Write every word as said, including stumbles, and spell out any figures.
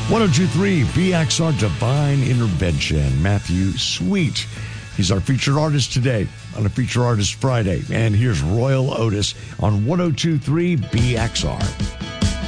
ten twenty-three B X R Divine Intervention. Matthew Sweet. He's our featured artist today on a Feature Artist Friday. And here's Royal Otis on ten twenty-three B X R.